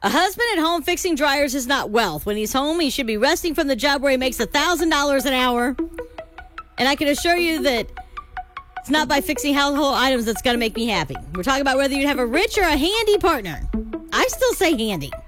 A husband at home fixing dryers is not wealth. When he's home, he should be resting from the job where he makes $1,000 an hour. And I can assure you that it's not by fixing household items that's going to make me happy. We're talking about whether you'd have a rich or a handy partner. I still say handy.